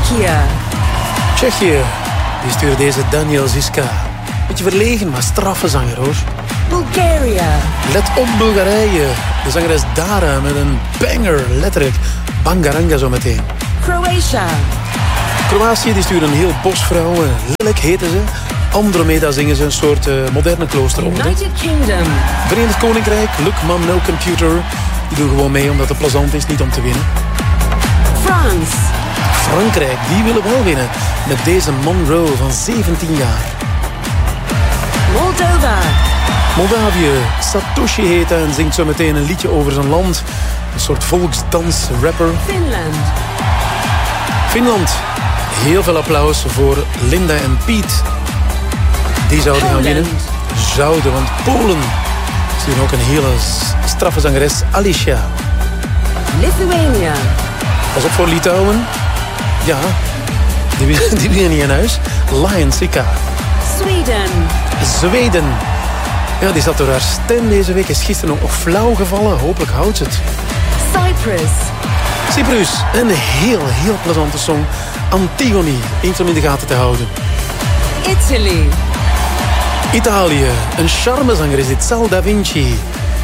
Tsjechië, die stuurde deze Daniel Ziska. Beetje verlegen, maar straffe zanger hoor. Bulgaria. Let op Bulgarije. De zangeres Dara met een banger, letterlijk. Bangaranga zo meteen. Croatia. Kroatië die stuurde een heel bos vrouwen. Lelijk heten ze. Andromeda zingen ze, een soort moderne kloosteroprit. United Kingdom. Verenigd Koninkrijk, Look Mom No Computer. Die doen gewoon mee omdat het plezant is, niet om te winnen. France. Frankrijk, die willen wel winnen. Met deze Monroe van 17 jaar. Moldova. Moldavië, Satoshi heet hij en zingt zo meteen een liedje over zijn land. Een soort volksdans-rapper. Finland. Finland, heel veel applaus voor Linda en Piet. Die zouden gaan winnen. Zouden, want Polen sturen ook een hele straffe zangeres, Alicia. Lithuania. Pas op voor Litouwen. Ja, die winnen niet in huis. Lion Sika. Sweden. Zweden. Ja, die zat door haar stem deze week. Is gisteren ook nog flauw gevallen. Hopelijk houdt ze het. Cyprus. Cyprus, een heel plezante song. Antigone, eens om in de gaten te houden. Italy. Italië, een charmezanger is dit, Sal Da Vinci.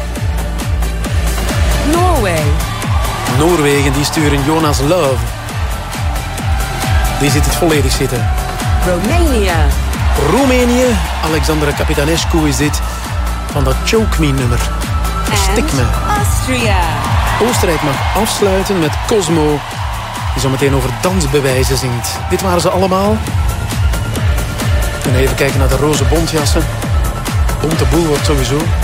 Norway. Noorwegen, die sturen Jonas Love. Die ziet het volledig zitten. Romania. Roemenië, Alexandra Capitanescu is dit. Van dat Choke Me nummer. Stik me. Austria. Oostenrijk mag afsluiten met Cosmo. Die zo meteen over dansbewijzen zingt. Dit waren ze allemaal. En even kijken naar de roze bontjassen. Bonte boel wordt sowieso.